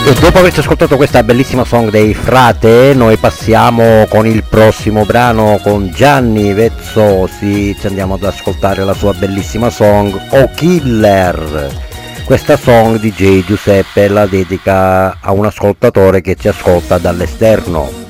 E dopo averci ascoltato questa bellissima song dei Frate, noi passiamo con il prossimo brano con Gianni Vezzosi, ci andiamo ad ascoltare la sua bellissima song O Killer. Questa song DJ Giuseppe la dedica a un ascoltatore che ci ascolta dall'esterno.